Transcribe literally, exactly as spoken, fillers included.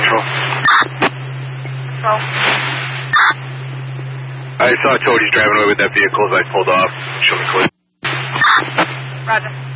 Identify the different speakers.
Speaker 1: Patrol.
Speaker 2: Patrol.
Speaker 1: I saw Cody's driving away with that vehicle as I pulled off. Show me clear.
Speaker 2: Roger.